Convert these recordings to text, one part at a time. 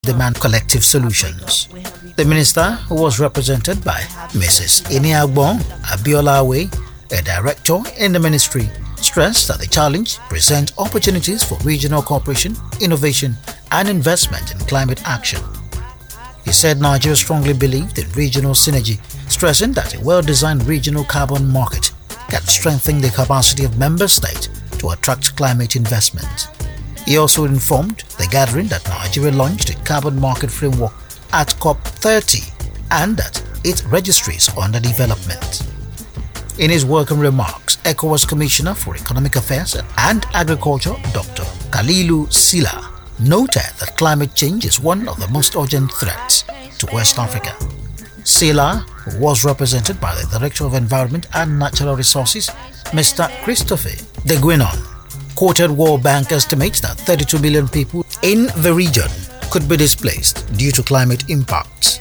demand collective solutions. The minister, who was represented by Mrs. Iniagbon Abiolawe, a director in the ministry, stressed that the challenge presents opportunities for regional cooperation, innovation, and investment in climate action. He said Nigeria strongly believed in regional synergy, stressing that a well-designed regional carbon market can strengthen the capacity of member states to attract climate investment. He also informed the gathering that Nigeria launched a carbon market framework at COP30 and that its registry is under development. In his welcome remarks, ECOWAS Commissioner for Economic Affairs and Agriculture, Dr. Kalilu Sila, noted that climate change is one of the most urgent threats to West Africa. Sila, who was represented by the Director of Environment and Natural Resources, Mr. Christopher De Guinon, quoted World Bank estimates that 32 million people in the region could be displaced due to climate impacts.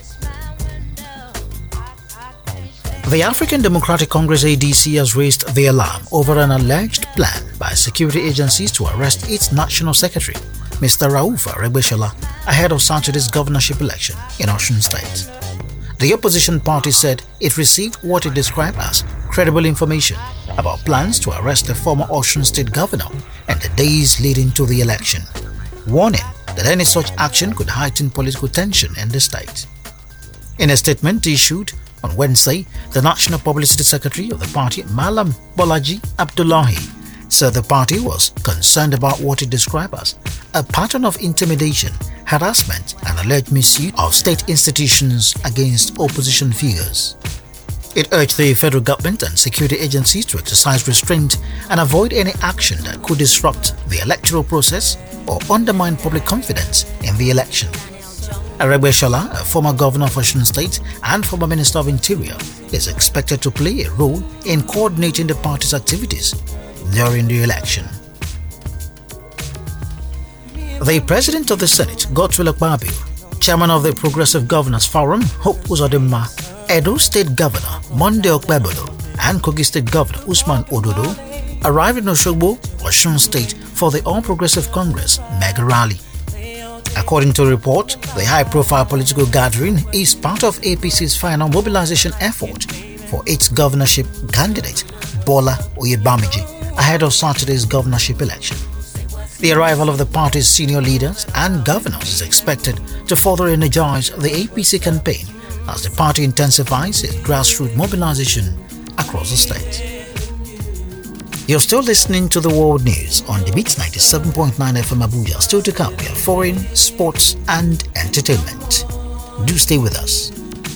The African Democratic Congress ADC has raised the alarm over an alleged plan by security agencies to arrest its National Secretary, Mr. Rauf Aregbesola, ahead of Saturday's governorship election in Osun State. The opposition party said it received what it described as credible information about plans to arrest the former Osun State governor in the days leading to the election, warning that any such action could heighten political tension in the state. In a statement issued on Wednesday, the National Publicity Secretary of the party, Malam Bolaji Abdullahi, said the party was concerned about what it described as a pattern of intimidation, harassment, and alleged misuse of state institutions against opposition figures. It urged the federal government and security agencies to exercise restraint and avoid any action that could disrupt the electoral process or undermine public confidence in the election. Aregbesola, a former governor of Osun State and former Minister of Interior, is expected to play a role in coordinating the party's activities during the election. The President of the Senate, Godswill Akpabio, Chairman of the Progressive Governors Forum, Hope Uzodimma, Edo State Governor Monday Okpebolo, and Kogi State Governor Usman Ododo arrived in Osogbo, Osun State for the All Progressive Congress mega rally. According to a report, the high-profile political gathering is part of APC's final mobilization effort for its governorship candidate, Bola Oyebamiji, ahead of Saturday's governorship election. The arrival of the party's senior leaders and governors is expected to further energize the APC campaign as the party intensifies its grassroots mobilization across the state. You're still listening to the World News on the Beats 97.9 FM Abuja. Still to come, we have foreign, sports and entertainment. Do stay with us.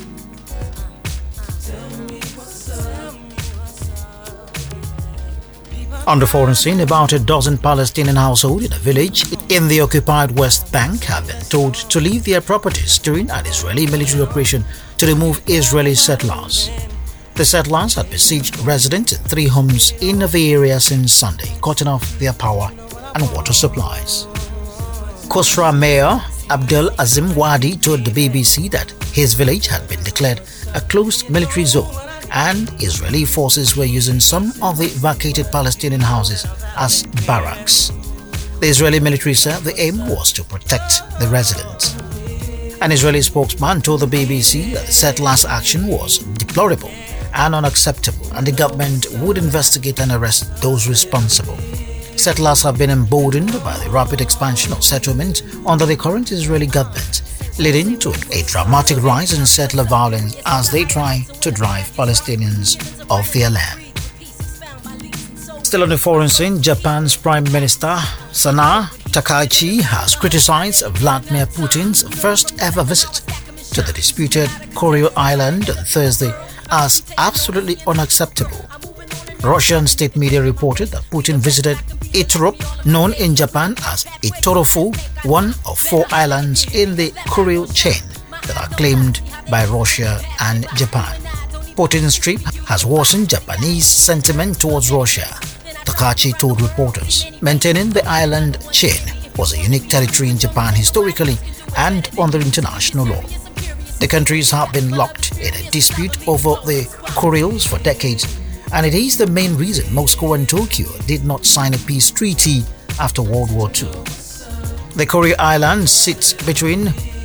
On the foreign scene, about a dozen Palestinian households in a village in the occupied West Bank have been told to leave their properties during an Israeli military operation to remove Israeli settlers. The settlers had besieged residents in 3 homes in the area since Sunday, cutting off their power and water supplies. Kusra Mayor Abdel Azim Wadi told the BBC that his village had been declared a closed military zone and Israeli forces were using some of the vacated Palestinian houses as barracks. The Israeli military said the aim was to protect the residents. An Israeli spokesman told the BBC that the settlers' action was deplorable and unacceptable, and the government would investigate and arrest those responsible. Settlers have been emboldened by the rapid expansion of settlement under the current Israeli government, leading to a dramatic rise in settler violence as they try to drive Palestinians off their land. Still on the foreign scene, Japan's Prime Minister Sana Takaichi has criticized Vladimir Putin's first ever visit to the disputed Koryo Island on Thursday as absolutely unacceptable. Russian state media reported that Putin visited Iturup, known in Japan as Itorofu, one of 4 islands in the Kuril chain that are claimed by Russia and Japan. Putin's trip has worsened Japanese sentiment towards Russia, Takachi told reporters. Maintaining the island chain was a unique territory in Japan historically and under international law. The countries have been locked in a dispute over the Kurils for decades, and it is the main reason Moscow and Tokyo did not sign a peace treaty after World War II. The Korea Island sits between